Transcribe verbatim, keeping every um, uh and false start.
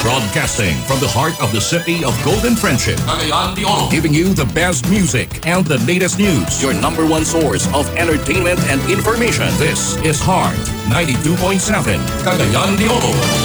Broadcasting from the heart of the city of Golden Friendship. Cagayan de Oro. Giving you the best music and the latest news. Your number one source of entertainment and information. This is Heart ninety-two point seven, Cagayan de Oro.